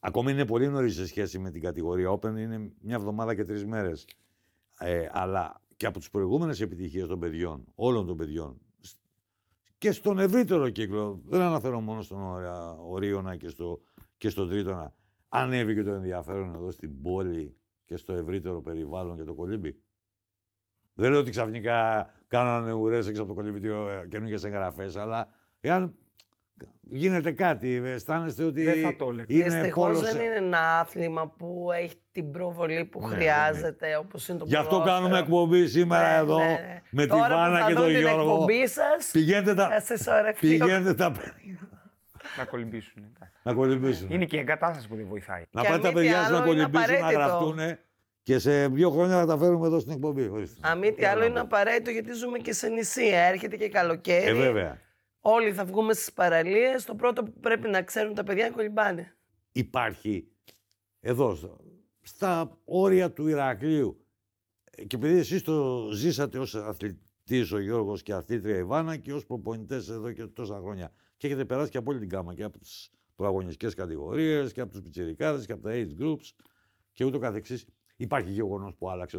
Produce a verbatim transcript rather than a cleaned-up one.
Ακόμη είναι πολύ νωρίς σε σχέση με την κατηγορία Open, είναι μια εβδομάδα και τρεις μέρες. Ε, αλλά και από τις προηγούμενες επιτυχίες των παιδιών, όλων των παιδιών, και στον ευρύτερο κύκλο, δεν αναφέρω μόνο στον Ορίωνα και, στο, και στον Τρίτονα, ανέβηκε το ενδιαφέρον εδώ στην πόλη και στο ευρύτερο περιβάλλον και το κολύμπι. Δεν λέω ότι ξαφνικά κάνανε ουρές έξω από το κολύμπι καινούργιες εγγραφές, αλλά εάν γίνεται κάτι, αισθάνεστε ότι δεν θα το έλεγα. είναι Δυστυχώς πόλος... δεν είναι ένα άθλημα που έχει την προβολή που ναι, χρειάζεται, ναι. όπως είναι το Γι' αυτό ποδόσφαιρο. κάνουμε εκπομπή σήμερα ναι, εδώ ναι, ναι. με Τώρα τη Βάνα και τον Γιώργο. Τώρα που θα δω την εκπομπή σας, πηγαίνετε τα... θα συσσωρευτεί. Πηγαίνετε τα παιδιά. Να κολυμπήσουν. Να κολυμπήσουν. Είναι και η εγκατάσταση που δεν βοηθάει. Να Και πάτε τα αν μη τι παιδιά σου να άλλο, είναι κολυμπήσουν, να απαραίτητο. γραφτούν και σε δύο χρόνια θα τα φέρουμε εδώ στην εκπομπή. Ορίστε. Αν μη τι άλλο, είναι απαραίτητο γιατί ζούμε και σε νησί. Έρχεται και καλοκαίρι. Ε, βέβαια. Όλοι θα βγούμε στις παραλίες. Το πρώτο που πρέπει να ξέρουν τα παιδιά είναι κολυμπάνε. Υπάρχει εδώ, στα όρια του Ηρακλείου. Και επειδή εσείς το ζήσατε ως αθλητής ο Γιώργος και αθλήτρια η Βάνα και ως προπονητές εδώ και τόσα χρόνια. Και έχετε περάσει και από όλη την γάμα και από τις προαγωνιστικές κατηγορίες και από τους πιτσιρικάδες και από τα age groups και ούτω καθεξής. Υπάρχει γεγονός που άλλαξε